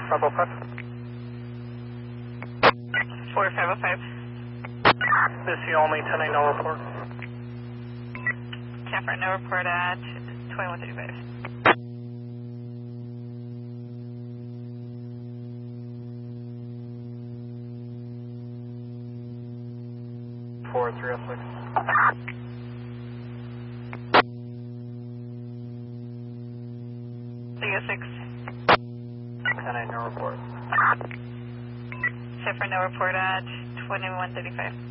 4505. 4505. This is only 10-8, no report. Catherine, no report at 2135. 4306. 306. 10-8, no report. Catherine, no report at 2135.